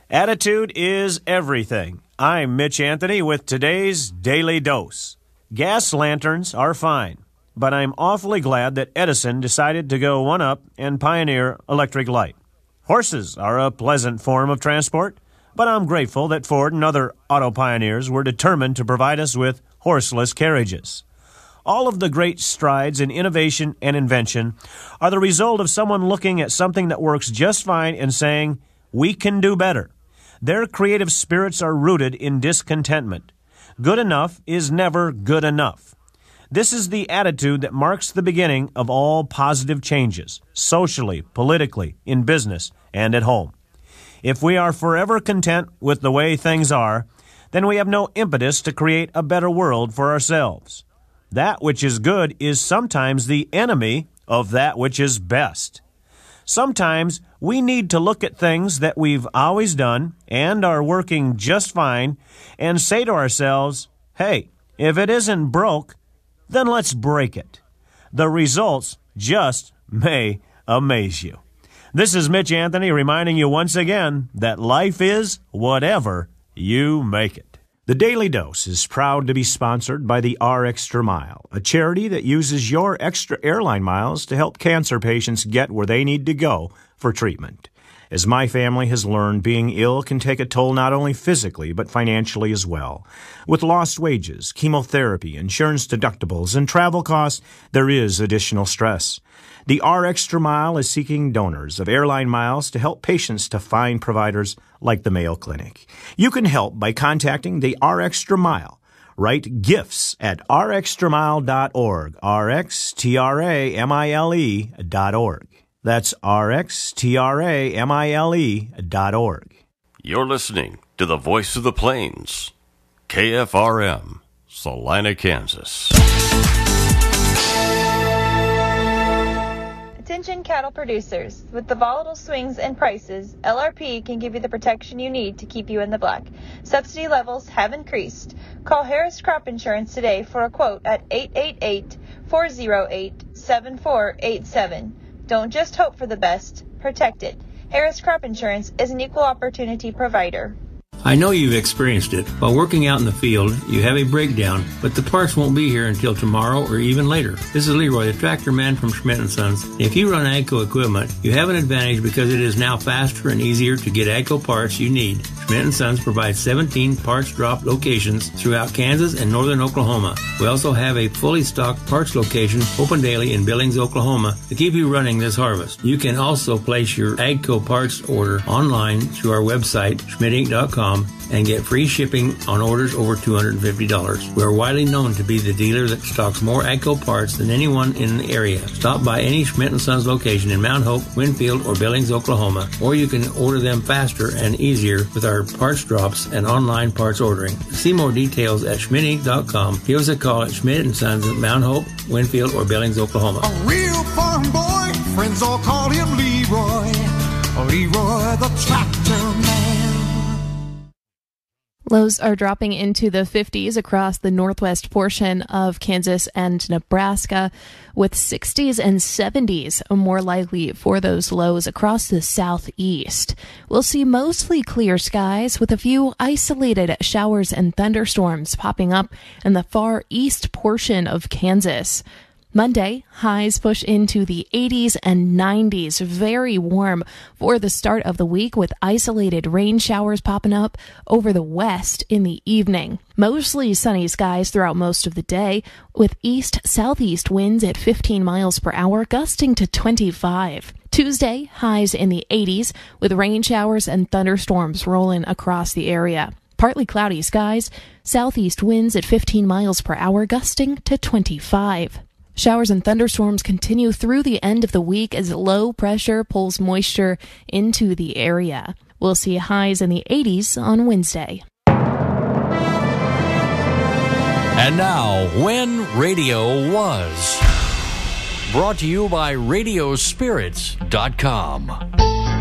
Attitude is everything. I'm Mitch Anthony with today's Daily Dose. Gas lanterns are fine, but I'm awfully glad that Edison decided to go one up and pioneer electric light. Horses are a pleasant form of transport, but I'm grateful that Ford and other auto pioneers were determined to provide us with horseless carriages. All of the great strides in innovation and invention are the result of someone looking at something that works just fine and saying, we can do better. Their creative spirits are rooted in discontentment. Good enough is never good enough. This is the attitude that marks the beginning of all positive changes, socially, politically, in business, and at home. If we are forever content with the way things are, then we have no impetus to create a better world for ourselves. That which is good is sometimes the enemy of that which is best. Sometimes we need to look at things that we've always done and are working just fine and say to ourselves, hey, if it isn't broke, then let's break it. The results just may amaze you. This is Mitch Anthony reminding you once again that life is whatever you make it. The Daily Dose is proud to be sponsored by the R Extra Mile, a charity that uses your extra airline miles to help cancer patients get where they need to go for treatment. As my family has learned, being ill can take a toll not only physically but financially as well. With lost wages, chemotherapy, insurance deductibles, and travel costs, there is additional stress. The R Extra Mile is seeking donors of airline miles to help patients to find providers like the Mayo Clinic. You can help by contacting the R Extra Mile. Write gifts at rxtramile.org, rxtramile.org. That's rxtramile.org. You're listening to the Voice of the Plains, KFRM, Salina, Kansas. Attention cattle producers. With the volatile swings in prices, LRP can give you the protection you need to keep you in the black. Subsidy levels have increased. Call Harris Crop Insurance today for a quote at 888-408-7487. Don't just hope for the best, protect it. Harris Crop Insurance is an equal opportunity provider. I know you've experienced it. While working out in the field, you have a breakdown, but the parts won't be here until tomorrow or even later. This is Leroy, the tractor man from Schmidt & Sons. If you run AGCO equipment, you have an advantage because it is now faster and easier to get AGCO parts you need. Schmidt & Sons provides 17 parts drop locations throughout Kansas and northern Oklahoma. We also have a fully stocked parts location open daily in Billings, Oklahoma to keep you running this harvest. You can also place your AGCO parts order online through our website, schmidtinc.com, and get free shipping on orders over $250. We are widely known to be the dealer that stocks more AGCO parts than anyone in the area. Stop by any Schmidt & Sons location in Mount Hope, Winfield, or Billings, Oklahoma, or you can order them faster and easier with our parts drops and online parts ordering. See more details at schmidtinc.com. Give us a call at Schmidt & Sons at Mount Hope, Winfield, or Billings, Oklahoma. A real farm boy, friends all call him Leroy. Leroy the tractor man. Lows are dropping into the 50s across the northwest portion of Kansas and Nebraska, with 60s and 70s more likely for those lows across the southeast. We'll see mostly clear skies with a few isolated showers and thunderstorms popping up in the far east portion of Kansas. Monday, highs push into the 80s and 90s, very warm for the start of the week with isolated rain showers popping up over the west in the evening. Mostly sunny skies throughout most of the day with east-southeast winds at 15 miles per hour, gusting to 25. Tuesday, highs in the 80s with rain showers and thunderstorms rolling across the area. Partly cloudy skies, southeast winds at 15 miles per hour, gusting to 25. Showers and thunderstorms continue through the end of the week as low pressure pulls moisture into the area. We'll see highs in the 80s on Wednesday. And now, When Radio Was. Brought to you by Radiospirits.com.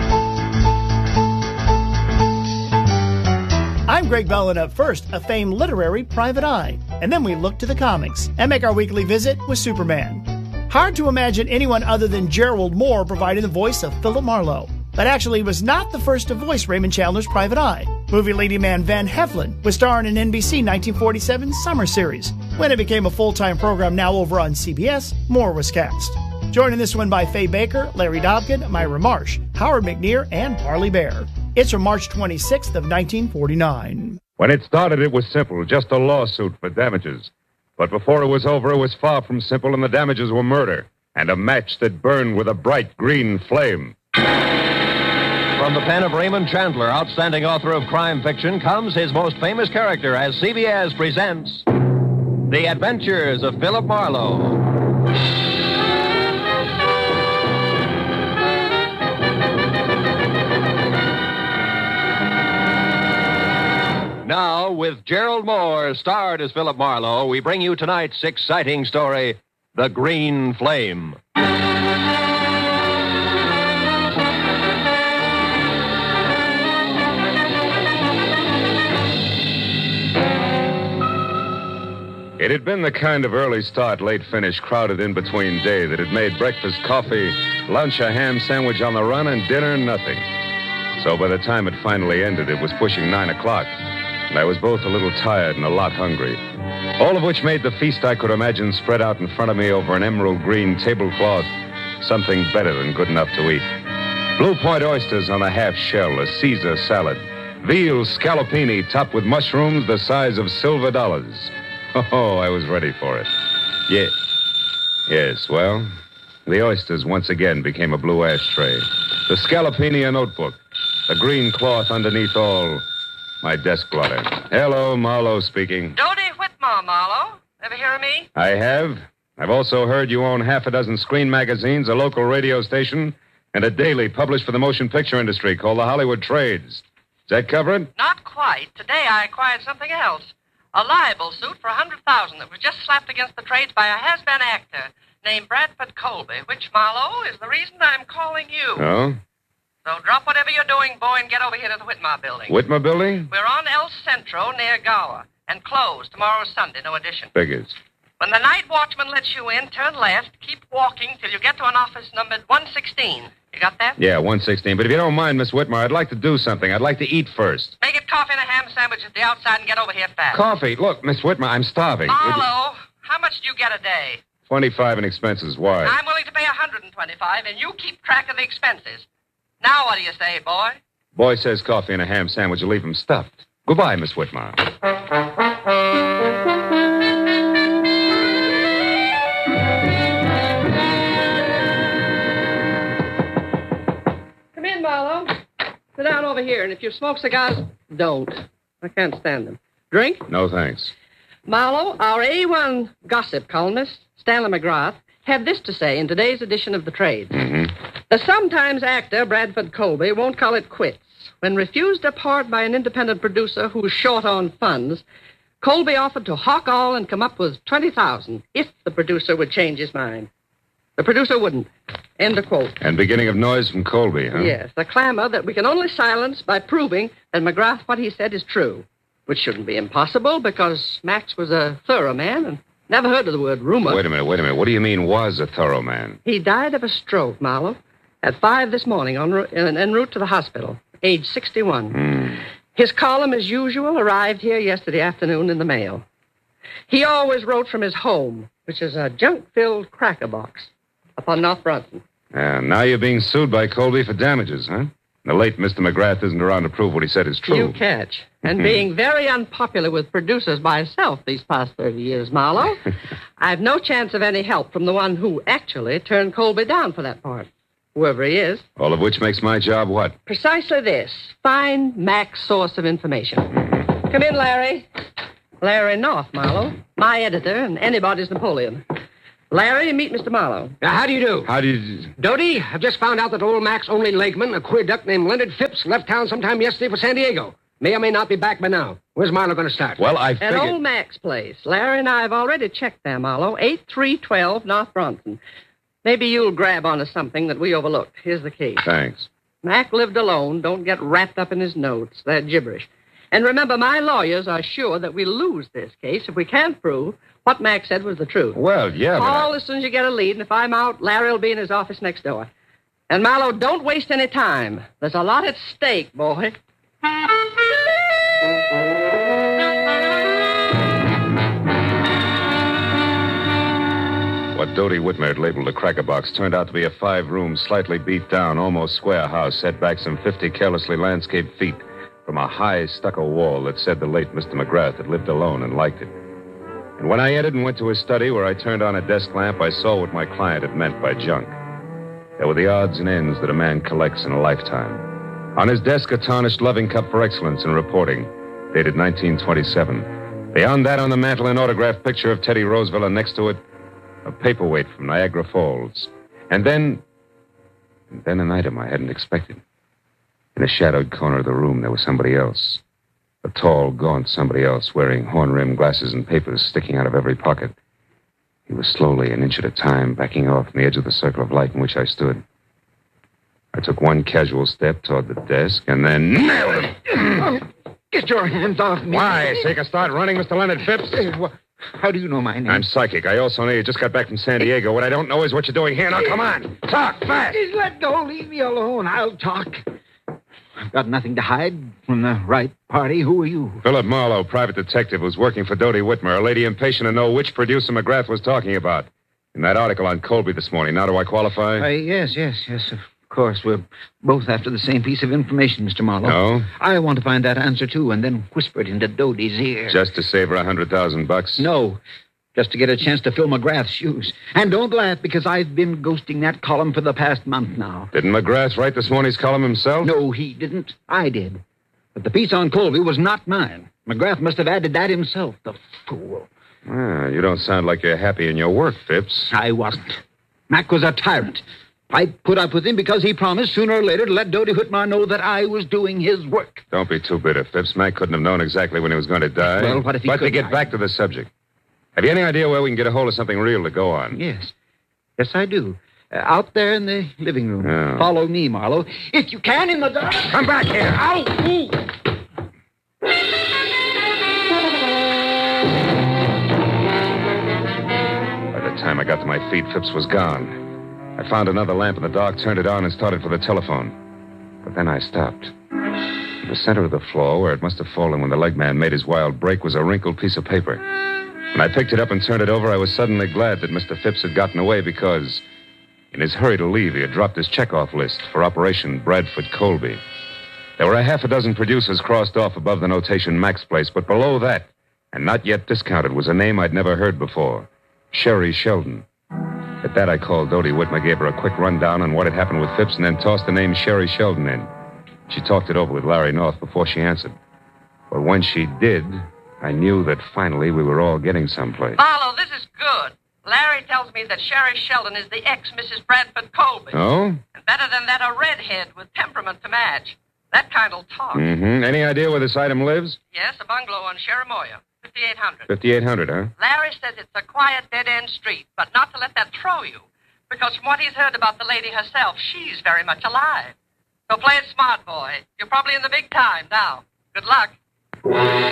I'm Greg Bellin. Up first, a famed literary private eye. And then we look to the comics and make our weekly visit with Superman. Hard to imagine anyone other than Gerald Moore providing the voice of Philip Marlowe. but actually was not the first to voice Raymond Chandler's Private Eye. Movie leading man Van Heflin was starring in NBC 1947 summer series. When it became a full-time program now over on CBS, more was cast. Joining this one by Faye Baker, Larry Dobkin, Myra Marsh, Howard McNear, and Parley Bear. It's from March 26th of 1949. When it started, it was simple, just a lawsuit for damages. But before it was over, it was far from simple, and the damages were murder and a match that burned with a bright green flame. From the pen of Raymond Chandler, outstanding author of crime fiction, comes his most famous character as CBS presents The Adventures of Philip Marlowe. Now, with Gerald Moore, starred as Philip Marlowe, we bring you tonight's exciting story, The Green Flame. It had been the kind of early start, late finish crowded in between day that had made breakfast coffee, lunch a ham sandwich on the run, and dinner nothing. So by the time it finally ended, it was pushing 9 o'clock. And I was both a little tired and a lot hungry. All of which made the feast I could imagine spread out in front of me over an emerald green tablecloth something better than good enough to eat. Blue Point oysters on a half shell, a Caesar salad, veal scallopini topped with mushrooms the size of silver dollars. Oh, I was ready for it. Yes, well, the oysters once again became a blue ashtray. The scallopini a notebook. The green cloth underneath all. My desk blotter. Hello, Marlowe speaking. Dodie Whitmore, Marlowe. Ever hear of me? I have. I've also heard you own half a dozen screen magazines, a local radio station, and a daily published for the motion picture industry called the Hollywood Trades. Is that covered? Not quite. Today I acquired something else. A libel suit for $100,000 that was just slapped against the trades by a has-been actor named Bradford Colby, which, Marlowe, is the reason I'm calling you. Oh? So drop whatever you're doing, boy, and get over here to the Whitmore building. Whitmore building? We're on El Centro near Gower, and closed. Tomorrow's Sunday, no addition. Figures. When the night watchman lets you in, turn left, keep walking till you get to an office numbered 116. You got that? Yeah, 116. But if you don't mind, Miss Whitmore, I'd like to do something. I'd like to eat first. Make it coffee and a ham sandwich at the outside and get over here fast. Coffee? Look, Miss Whitmore, I'm starving. Marlowe, how much do you get a day? 25 in expenses. Why? I'm willing to pay 125, and you keep track of the expenses. Now what do you say, boy? Boy says coffee and a ham sandwich will leave him stuffed. Goodbye, Miss Whitmore. Come in, Marlowe. Sit down over here, and if you smoke cigars, don't. I can't stand them. Drink? No, thanks. Marlowe, our A1 gossip columnist, Stanley McGrath, had this to say in today's edition of The Trade. The sometimes actor, Bradford Colby, won't call it quits. When refused a part by an independent producer who's short on funds, Colby offered to hawk all and come up with $20,000 if the producer would change his mind. The producer wouldn't. End of quote. And beginning of noise from Colby, huh? Yes, the clamor that we can only silence by proving that McGrath, what he said, is true. Which shouldn't be impossible because Max was a thorough man and never heard of the word rumor. Wait a minute. What do you mean was a thorough man? He died of a stroke, Marlowe, at 5 this morning en route to the hospital, age 61. His column, as usual, arrived here yesterday afternoon in the mail. He always wrote from his home, which is a junk-filled cracker box up on North Brunson. Now you're being sued by Colby for damages, huh? The late Mr. McGrath isn't around to prove what he said is true. You catch. And being very unpopular with producers myself these past 30 years, Marlowe, I've no chance of any help from the one who actually turned Colby down for that part, whoever he is. All of which makes my job what? Precisely this. Find Mac's source of information. Come in, Larry. Larry North, Marlowe. My editor and anybody's Napoleon. Larry, meet Mr. Marlowe. How do you do? How do you... Dodie, I've just found out that old Mac's only legman, a queer duck named Leonard Phipps, left town sometime yesterday for San Diego. May or may not be back by now. Where's Marlowe going to start? Well, I figured... At old Mac's place. Larry and I have already checked there, Marlowe. 8312 North Bronson. Maybe you'll grab onto something that we overlooked. Here's the key. Thanks. Mac lived alone. Don't get wrapped up in his notes. They're gibberish. And remember, my lawyers are sure that we'll lose this case if we can't prove what Mac said was the truth. Well, yeah, but Call as soon as you get a lead, and if I'm out, Larry will be in his office next door. And, Marlowe, don't waste any time. There's a lot at stake, boy. What Dodie Whitmer had labeled a cracker box turned out to be a 5-room, slightly beat down, almost square house set back some 50 carelessly landscaped feet from a high stucco wall that said the late Mr. McGrath had lived alone and liked it. And when I entered and went to his study where I turned on a desk lamp, I saw what my client had meant by junk. There were the odds and ends that a man collects in a lifetime. On his desk, a tarnished loving cup for excellence in reporting, dated 1927. Beyond that, on the mantel, an autographed picture of Teddy Roosevelt, and next to it, a paperweight from Niagara Falls. And then an item I hadn't expected. In a shadowed corner of the room, there was somebody else. A tall, gaunt somebody else, wearing horn-rimmed glasses and papers sticking out of every pocket. He was slowly, an inch at a time, backing off from the edge of the circle of light in which I stood. I took one casual step toward the desk and then nailed him. Get your hands off me. Why? Take a start running, Mr. Leonard Phipps? How do you know my name? I'm psychic. I also know you just got back from San Diego. What I don't know is what you're doing here. Now, come on. Talk fast. Please let go. Leave me alone. I'll talk. I've got nothing to hide from the right party. Who are you? Philip Marlowe, private detective, who's working for Dodie Whitmer, a lady impatient to know which producer McGrath was talking about. In that article on Colby this morning. Now, do I qualify? Yes, of course. We're both after the same piece of information, Mr. Marlowe. No? I want to find that answer, too, and then whisper it into Dodie's ear. Just to save her $100,000? No. Just to get a chance to fill McGrath's shoes. And don't laugh, because I've been ghosting that column for the past month now. Didn't McGrath write this morning's column himself? No, he didn't. I did. But the piece on Colby was not mine. McGrath must have added that himself, the fool. You don't sound like you're happy in your work, Phipps. I wasn't. Mac was a tyrant. I put up with him because he promised sooner or later to let Dodie Whitmer know that I was doing his work. Don't be too bitter, Phipps. Mac couldn't have known exactly when he was going to die. Well, what if he But could? to get back to the subject. Have you any idea where we can get a hold of something real to go on? Yes. Yes, I do. Out there in the living room. Yeah. Follow me, Marlowe. If you can, in the dark. Come back here. Ow! Ooh. By the time I got to my feet, Phipps was gone. I found another lamp in the dark, turned it on, and started for the telephone. But then I stopped. In the center of the floor, where it must have fallen when the leg man made his wild break, was a wrinkled piece of paper. When I picked it up and turned it over, I was suddenly glad that Mr. Phipps had gotten away because, in his hurry to leave, he had dropped his checkoff list for Operation Bradford Colby. There were a half a dozen producers crossed off above the notation Mac's Place, but below that, and not yet discounted, was a name I'd never heard before, Sherry Sheldon. At that, I called Dodie Whitmer, gave her a quick rundown on what had happened with Phipps, and then tossed the name Sherry Sheldon in. She talked it over with Larry North before she answered. But when she did, I knew that finally we were all getting someplace. Marlowe, this is good. Larry tells me that Sherry Sheldon is the ex-Mrs. Bradford Colby. Oh? And better than that, a redhead with temperament to match. That kind'll talk. Mm-hmm. Any idea where this item lives? Yes, a bungalow on Cherimoya, 5800. 5800, huh? Larry says it's a quiet, dead-end street, but not to let that throw you. Because from what he's heard about the lady herself, she's very much alive. So play it smart, boy. You're probably in the big time now. Good luck. It's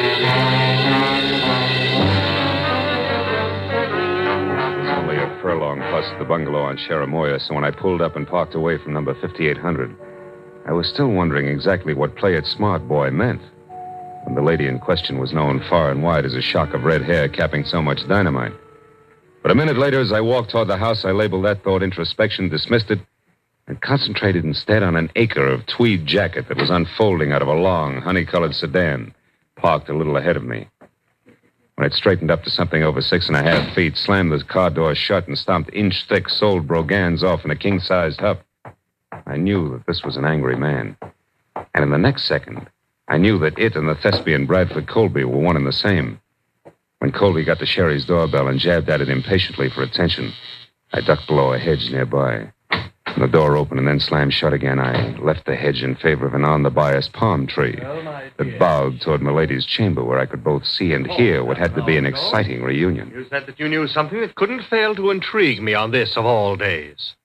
only a furlong plus the bungalow on Cherimoya, so when I pulled up and parked away from number 5800, I was still wondering exactly what play it smart boy meant when the lady in question was known far and wide as a shock of red hair capping so much dynamite. But a minute later, as I walked toward the house, I labeled that thought introspection, dismissed it, and concentrated instead on an acre of tweed jacket that was unfolding out of a long, honey-colored sedan parked a little ahead of me. When it straightened up to something over 6.5 feet, slammed the car door shut, and stomped inch-thick soled brogans off in a king-sized huff, I knew that this was an angry man. And in the next second, I knew that it and the thespian Bradford Colby were one and the same. When Colby got to Sherry's doorbell and jabbed at it impatiently for attention, I ducked below a hedge nearby. When the door opened and then slammed shut again, I left the hedge in favor of an on-the-bias palm tree that bowed toward Milady's chamber, where I could both see and hear what had to be an exciting reunion. You said that you knew something that couldn't fail to intrigue me on this of all days.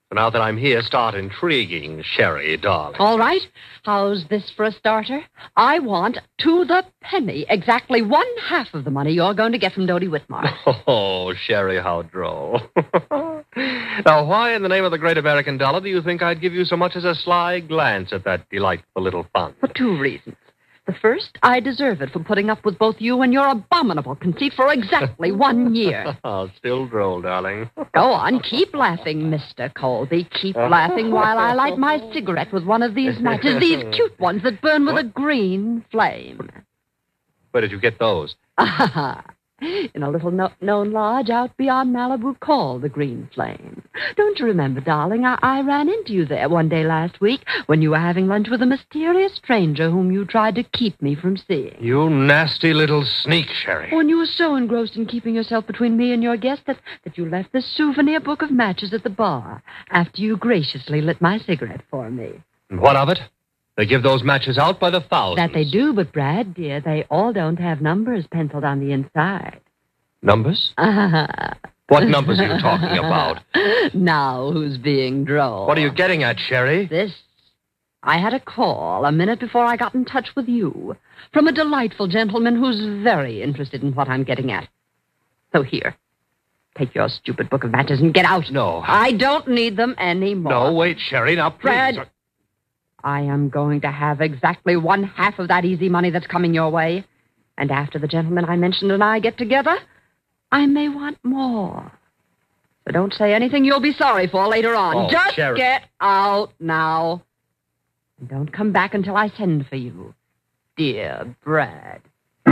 But now that I'm here, start intriguing, Sherry, darling. All right. How's this for a starter? I want, to the penny, exactly 1/2 of the money you're going to get from Dodie Whitmore. Oh, Sherry, how droll. Now, why in the name of the great American dollar do you think I'd give you so much as a sly glance at that delightful little fund? For 2 reasons. The first, I deserve it for putting up with both you and your abominable conceit for exactly 1 year. Oh, still droll, darling. Go on, keep laughing, Mr. Colby. Keep laughing while I light my cigarette with one of these matches, these cute ones that burn with a green flame. Where did you get those? In a little known lodge out beyond Malibu called the Green Flame. Don't you remember, darling, I ran into you there one day last week when you were having lunch with a mysterious stranger whom you tried to keep me from seeing. You nasty little sneak, Sherry. When you were so engrossed in keeping yourself between me and your guest that you left the souvenir book of matches at the bar after you graciously lit my cigarette for me. And what of it? They give those matches out by the thousands. That they do, but, Brad, dear, they all don't have numbers penciled on the inside. Numbers? What numbers are you talking about? Now who's being droll? What are you getting at, Sherry? This. I had a call a minute before I got in touch with you from a delightful gentleman who's very interested in what I'm getting at. So here, take your stupid book of matches and get out. No. I don't need them anymore. No, wait, Sherry, now please. Brad, I am going to have exactly 1/2 of that easy money that's coming your way. And after the gentleman I mentioned and I get together, I may want more. So don't say anything you'll be sorry for later on. Oh, Just Sherry. get out now. And don't come back until I send for you. Dear Brad.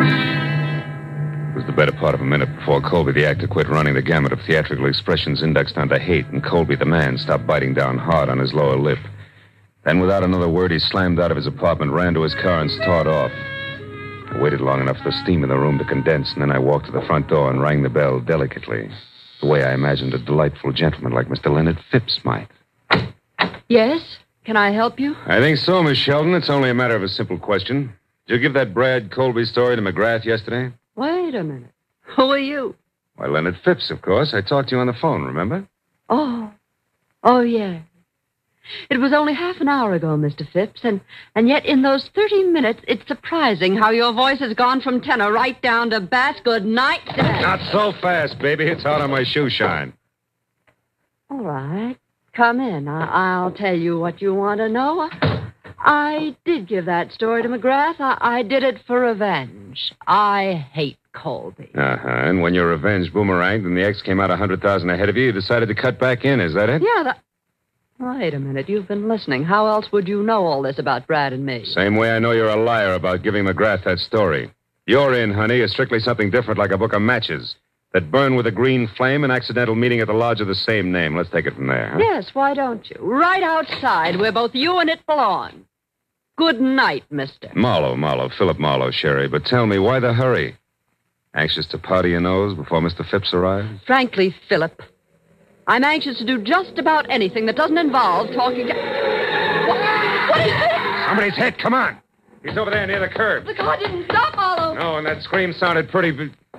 It was the better part of a minute before Colby, the actor, quit running the gamut of theatrical expressions indexed onto hate, and Colby, the man, stopped biting down hard on his lower lip. Then, without another word, he slammed out of his apartment, ran to his car, and started off. I waited long enough for the steam in the room to condense, and then I walked to the front door and rang the bell delicately, the way I imagined a delightful gentleman like Mr. Leonard Phipps might. Yes? Can I help you? I think so, Miss Sheldon. It's only a matter of a simple question. Did you give that Brad Colby story to McGrath yesterday? Wait a minute. Who are you? Why, Leonard Phipps, of course. I talked to you on the phone, remember? Oh, yeah. It was only half an hour ago, Mr. Phipps, and yet in those 30 minutes, it's surprising how your voice has gone from tenor right down to bass. Good night, Dad. Not so fast, baby. It's out on my shoe shine. All right. Come in. I'll tell you what you want to know. I did give that story to McGrath. I did it for revenge. I hate Colby. And when your revenge boomeranged and the ex came out 100,000 ahead of you, you decided to cut back in. Is that it? Yeah, Wait a minute. You've been listening. How else would you know all this about Brad and me? Same way I know you're a liar about giving McGrath that story. Your in, honey, is strictly something different, like a book of matches that burn with a green flame, an accidental meeting at the lodge of the same name. Let's take it from there, huh? Yes, why don't you? Right outside, where both you and it belong. Good night, mister. Marlowe, Philip Marlowe, Sherry. But tell me, why the hurry? Anxious to powder your nose before Mr. Phipps arrives? Frankly, Philip, I'm anxious to do just about anything that doesn't involve talking to... What is this? Somebody's hit. Come on. He's over there near the curb. The car didn't stop, Marlowe. No, and that scream sounded pretty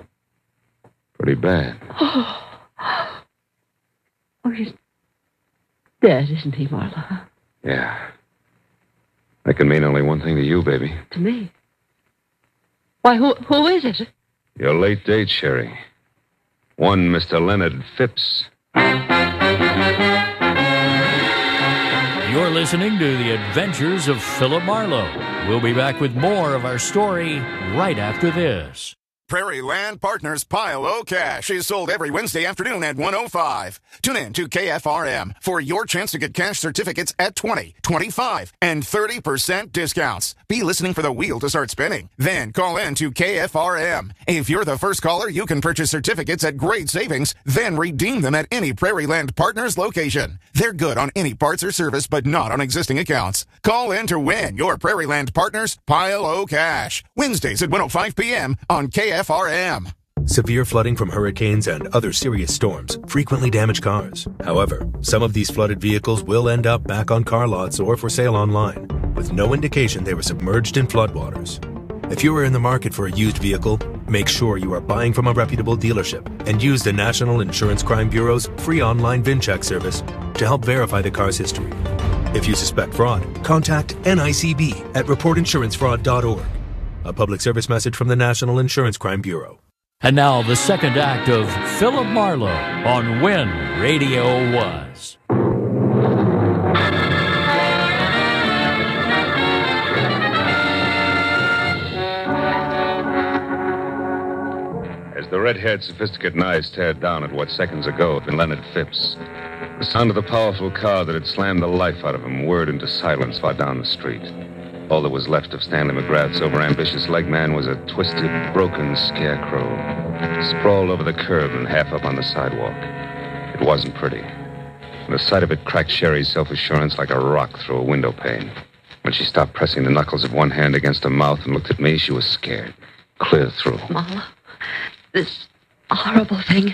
bad. Oh, he's dead, isn't he, Marlowe? Yeah. That can mean only one thing to you, baby. To me? Why, who is it? Your late date, Sherry. One Mr. Leonard Phipps. You're listening to The Adventures of Philip Marlowe. We'll be back with more of our story right after this. Prairie Land Partners Pile O Cash is sold every Wednesday afternoon at 1:05. Tune in to KFRM for your chance to get cash certificates at 20, 25, and 30% discounts. Be listening for the wheel to start spinning. Then call in to KFRM. If you're the first caller, you can purchase certificates at great savings, then redeem them at any Prairie Land Partners location. They're good on any parts or service, but not on existing accounts. Call in to win your Prairie Land Partners Pile O Cash. Wednesdays at 1:05 p.m. on KFRM. Severe flooding from hurricanes and other serious storms frequently damage cars. However, some of these flooded vehicles will end up back on car lots or for sale online, with no indication they were submerged in floodwaters. If you are in the market for a used vehicle, Make sure you are buying from a reputable dealership and use the National Insurance Crime Bureau's free online VIN check service to help verify the car's history. If you suspect fraud, contact NICB at reportinsurancefraud.org. A public service message from the National Insurance Crime Bureau. And now the second act of Philip Marlowe on When Radio Was. As the red-haired, sophisticated eyes stared down at what seconds ago had been Leonard Phipps, the sound of the powerful car that had slammed the life out of him whirred into silence far down the street. All that was left of Stanley McGrath's overambitious leg man was a twisted, broken scarecrow, sprawled over the curb and half up on the sidewalk. It wasn't pretty. And the sight of it cracked Sherry's self-assurance like a rock through a window pane. When she stopped pressing the knuckles of one hand against her mouth and looked at me, she was scared. Clear through. Marlowe, this horrible thing,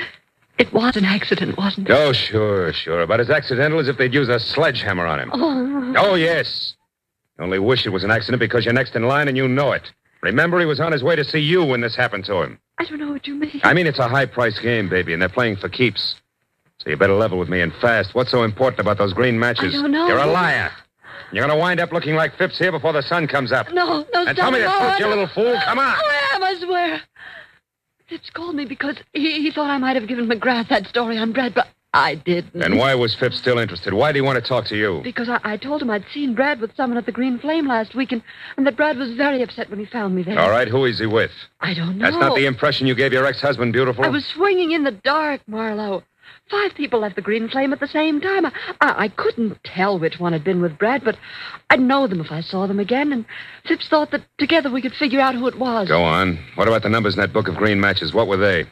it was an accident, wasn't it? Oh, sure. About as accidental as if they'd used a sledgehammer on him. Oh, yes. Only wish it was an accident because you're next in line and you know it. Remember, he was on his way to see you when this happened to him. I don't know what you mean. I mean, it's a high-priced game, baby, and they're playing for keeps. So you better level with me and fast. What's so important about those green matches? I don't know. You're a liar. You're going to wind up looking like Phipps here before the sun comes up. No, And stop. tell me the truth, you little fool. Come on. I am, I swear. Phipps called me because he thought I might have given McGrath that story on Brad, but I didn't. And why was Phipps still interested? Why do you want to talk to you? Because I told him I'd seen Brad with someone at the Green Flame last week, and that Brad was very upset when he found me there. All right, who is he with? I don't know. That's not the impression you gave your ex-husband, beautiful. I was swinging in the dark, Marlowe. 5 people left the Green Flame at the same time. I couldn't tell which one had been with Brad, but I'd know them if I saw them again, and Phipps thought that together we could figure out who it was. Go on. What about the numbers in that book of green matches? What were they?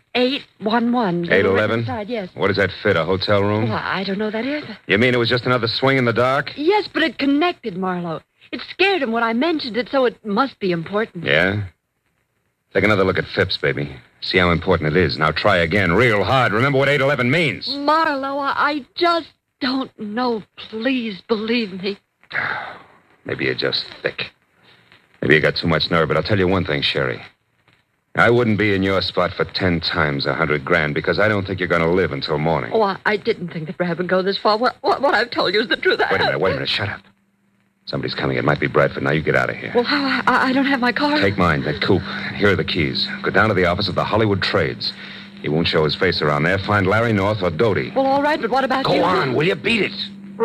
811. 811? Right, yes. What does that fit, a hotel room? Well, I don't know that either. You mean it was just another swing in the dark? Yes, but it connected, Marlowe. It scared him when I mentioned it, so it must be important. Yeah? Take another look at Phipps, baby. See how important it is. Now try again, real hard. Remember what 811 means. Marlowe, I just don't know. Please believe me. Maybe you're just thick. Maybe you got too much nerve, but I'll tell you one thing, Sherry. I wouldn't be in your spot for 10 times $100,000 because I don't think you're going to live until morning. Oh, I didn't think that Brad would go this far. What I've told you is the truth. Wait a minute. Shut up. Somebody's coming. It might be Bradford. Now you get out of here. Well, I don't have my car. Take mine, that coupe. Here are the keys. Go down to the office of the Hollywood Trades. He won't show his face around there. Find Larry North or Doty. Well, all right, but what about you? Go on, will you? Beat it.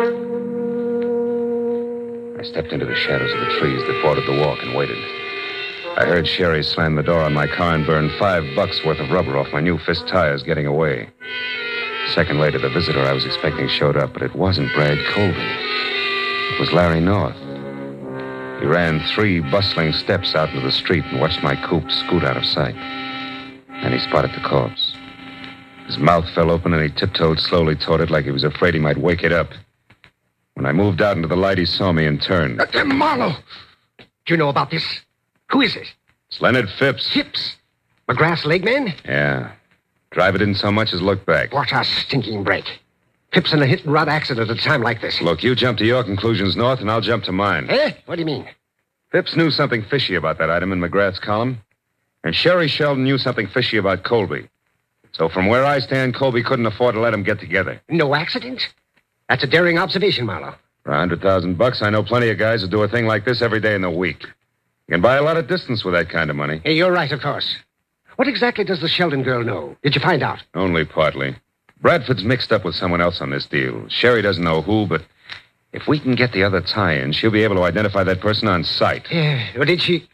I stepped into the shadows of the trees that bordered the walk and waited. I heard Sherry slam the door on my car and burn $5 worth of rubber off my new Fist tires getting away. A second later, the visitor I was expecting showed up, but it wasn't Brad Colby. It was Larry North. He ran 3 bustling steps out into the street and watched my coupe scoot out of sight. Then he spotted the corpse. His mouth fell open and he tiptoed slowly toward it like he was afraid he might wake it up. When I moved out into the light, he saw me and turned. Marlowe! Do you know about this? Who is it? It's Leonard Phipps. Phipps? McGrath's leg man? Yeah. Driver didn't so much as look back. What a stinking break. Phipps in a hit-and-run accident at a time like this. Look, you jump to your conclusions, North, and I'll jump to mine. Eh? What do you mean? Phipps knew something fishy about that item in McGrath's column. And Sherry Sheldon knew something fishy about Colby. So from where I stand, Colby couldn't afford to let them get together. No accident? That's a daring observation, Marlowe. For $100,000, I know plenty of guys who do a thing like this every day in the week. You can buy a lot of distance with that kind of money. Hey, you're right, of course. What exactly does the Sheldon girl know? Did you find out? Only partly. Bradford's mixed up with someone else on this deal. Sherry doesn't know who, but if we can get the other tie-in, she'll be able to identify that person on sight. Yeah, well, did she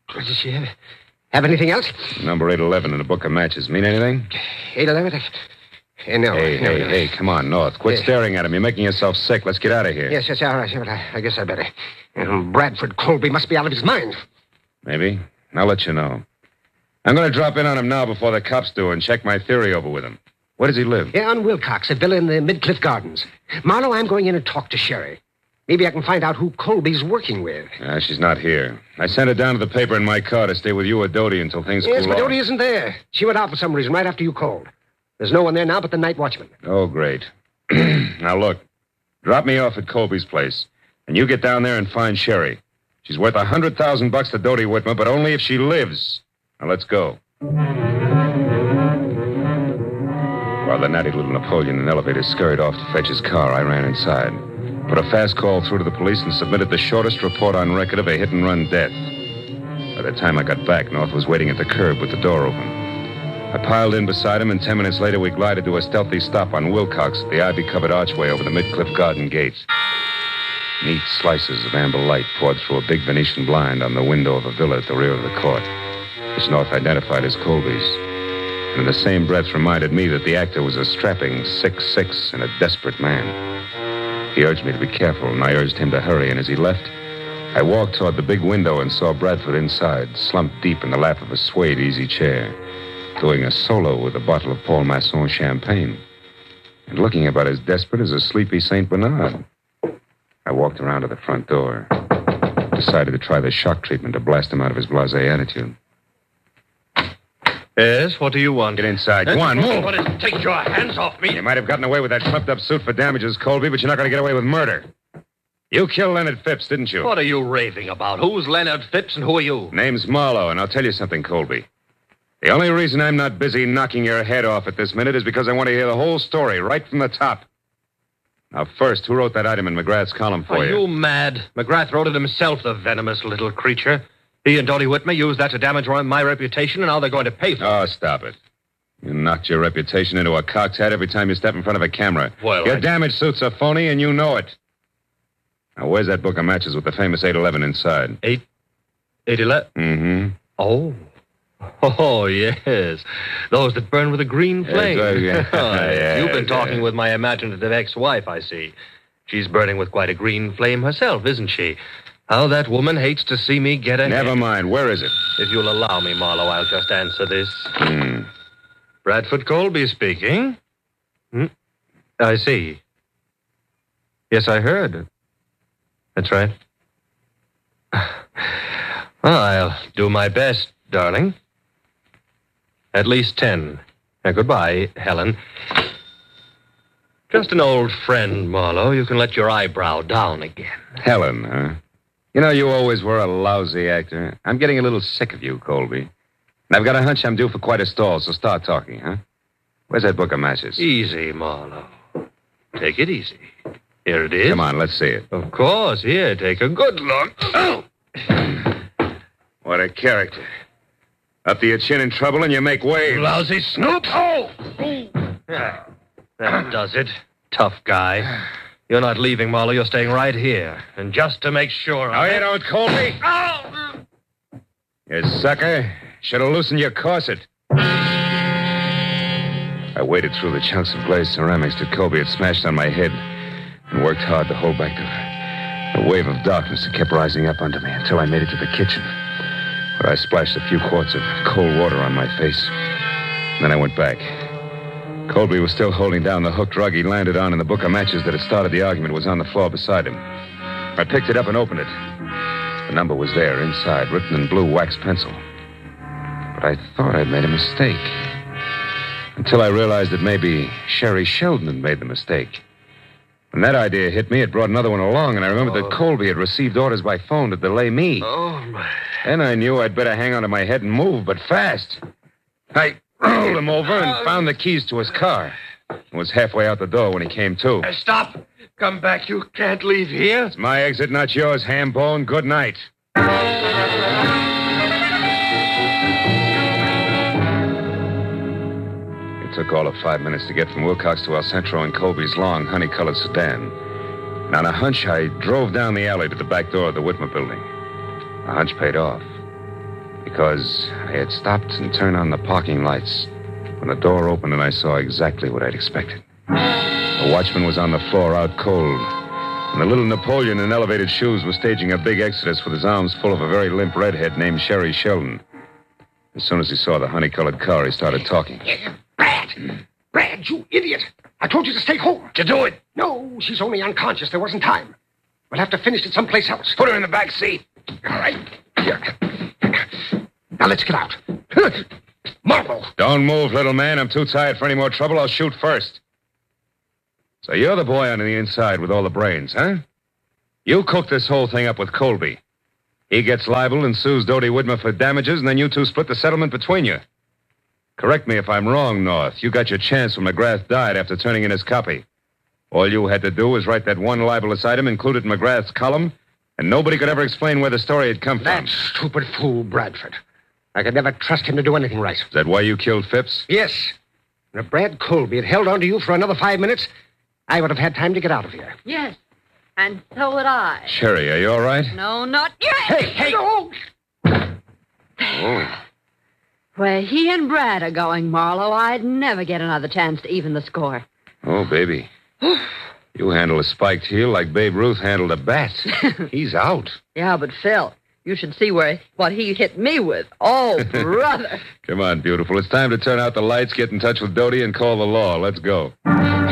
have anything else? Number 811 in a book of matches. Mean anything? 811? No. Hey, come on, North. Quit staring at him. You're making yourself sick. Let's get out of here. Yes, all right. I guess I better. Bradford Colby must be out of his mind. Maybe. I'll let you know. I'm going to drop in on him now before the cops do and check my theory over with him. Where does he live? Yeah, on Wilcox, a villa in the Midcliff Gardens. Marlowe, I'm going in and talk to Sherry. Maybe I can find out who Colby's working with. She's not here. I sent her down to the paper in my car to stay with you or Doty until things cool off. Yes, but Doty isn't there. She went out for some reason right after you called. There's no one there now but the night watchman. Oh, great. Now, look. Drop me off at Colby's place, and you get down there and find Sherry. She's worth $100,000 to Doty Whitmer, but only if she lives. Now, let's go. While the natty little Napoleon in elevator scurried off to fetch his car, I ran inside, put a fast call through to the police, and submitted the shortest report on record of a hit-and-run death. By the time I got back, North was waiting at the curb with the door open. I piled in beside him, and 10 minutes later, we glided to a stealthy stop on Wilcox at the ivy-covered archway over the Midcliff Garden gates. Neat slices of amber light poured through a big Venetian blind on the window of a villa at the rear of the court, which North identified as Colby's. And in the same breath reminded me that the actor was a strapping 6'6" and a desperate man. He urged me to be careful, and I urged him to hurry, and as he left, I walked toward the big window and saw Bradford inside, slumped deep in the lap of a suede easy chair, doing a solo with a bottle of Paul Masson champagne, and looking about as desperate as a sleepy St. Bernard. I walked around to the front door, decided to try the shock treatment to blast him out of his blasé attitude. Yes, what do you want? Get inside. Go on, move. What is it? Take your hands off me. You might have gotten away with that swept-up suit for damages, Colby, but you're not going to get away with murder. You killed Leonard Phipps, didn't you? What are you raving about? Who's Leonard Phipps and who are you? Name's Marlowe, and I'll tell you something, Colby. The only reason I'm not busy knocking your head off at this minute is because I want to hear the whole story right from the top. Now, first, who wrote that item in McGrath's column for you? Are you mad? McGrath wrote it himself, the venomous little creature. He and Dodie Whitmer used that to damage my reputation, and now they're going to pay for it. Oh, stop it. You knocked your reputation into a cock's hat every time you step in front of a camera. Well, your damage suit's a phony, and you know it. Now, where's that book of matches with the famous 811 inside? 811? Mm-hmm. Oh, yes. Those that burn with a green flame. You've been talking with my imaginative ex-wife, I see. She's burning with quite a green flame herself, isn't she? How that woman hates to see me get ahead. Never mind. Where is it? If you'll allow me, Marlowe, I'll just answer this. Bradford Colby speaking. I see. Yes, I heard. That's right. Well, I'll do my best, darling. At least 10. Now, goodbye, Helen. Just an old friend, Marlowe. You can let your eyebrow down again. Helen, huh? You know, you always were a lousy actor. I'm getting a little sick of you, Colby. And I've got a hunch I'm due for quite a stall, so start talking, huh? Where's that book of matches? Easy, Marlowe. Take it easy. Here it is. Come on, let's see it. Of course. Here, take a good look. Oh! What a character. Up to your chin in trouble and you make waves. Lousy snoop. Oh! That does it. Tough guy. You're not leaving, Marlowe. You're staying right here. And just to make sure... No, you don't, Colby. Oh! You sucker. Should have loosened your corset. I waded through the chunks of glazed ceramics that Colby had smashed on my head and worked hard to hold back the wave of darkness that kept rising up under me until I made it to the kitchen, where I splashed a few quarts of cold water on my face. Then I went back. Colby was still holding down the hooked rug he landed on, and the book of matches that had started the argument was on the floor beside him. I picked it up and opened it. The number was there, inside, written in blue wax pencil. But I thought I'd made a mistake. Until I realized that maybe Sherry Sheldon had made the mistake. When that idea hit me, it brought another one along, and I remembered that Colby had received orders by phone to delay me. Oh, my... Then I knew I'd better hang onto my head and move, but fast. I rolled him over and found the keys to his car. I was halfway out the door when he came to. Stop! Come back. You can't leave here. It's my exit, not yours, Hambone. Good night. It took all of 5 minutes to get from Wilcox to El Centro in Colby's long, honey-colored sedan. And on a hunch, I drove down the alley to the back door of the Whitmer building. The hunch paid off, because I had stopped and turned on the parking lights when the door opened and I saw exactly what I'd expected. The watchman was on the floor out cold, and the little Napoleon in elevated shoes was staging a big exodus with his arms full of a very limp redhead named Sherry Sheldon. As soon as he saw the honey-colored car, he started talking. Brad, you idiot. I told you to stay home. To do it. No, she's only unconscious. There wasn't time. We'll have to finish it someplace else. Put her in the back seat. All right. Here. Now let's get out. Marlowe. Don't move, little man. I'm too tired for any more trouble. I'll shoot first. So you're the boy on the inside with all the brains, huh? You cooked this whole thing up with Colby. He gets liable and sues Dodie Whitmer for damages, and then you two split the settlement between you. Correct me if I'm wrong, North. You got your chance when McGrath died after turning in his copy. All you had to do was write that one libelous item, include it in McGrath's column, and nobody could ever explain where the story had come from. That stupid fool, Bradford. I could never trust him to do anything right. Is that why you killed Phipps? Yes. And if Brad Colby had held on to you for another 5 minutes, I would have had time to get out of here. Yes, and so would I. Sherry, are you all right? No, not yet. Hey! No. Oh. Where he and Brad are going, Marlowe, I'd never get another chance to even the score. Oh, baby. You handle a spiked heel like Babe Ruth handled a bat. He's out. Yeah, but Phil, you should see what he hit me with. Oh, brother. Come on, beautiful. It's time to turn out the lights, get in touch with Dodie, and call the law. Let's go.